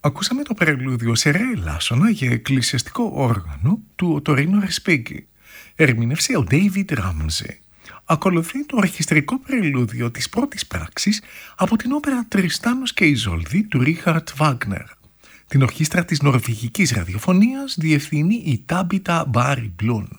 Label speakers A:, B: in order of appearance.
A: Ακούσαμε το πρελούδιο σε ρε ελάσσονα για εκκλησιαστικό όργανο του Οτορίνο Ρεσπίγκη. Ερμήνευσε ο Ντέιβιντ Ράμζε. Ακολουθεί το ορχιστρικό πρελούδιο της πρώτης πράξης από την όπερα «Τριστάνος και Ιζόλδη» του Ρίχαρτ Βάγνερ. Την ορχήστρα της Νορβηγικής Ραδιοφωνίας διευθύνει η Τάμπιτα Μπάρι Μπλουν.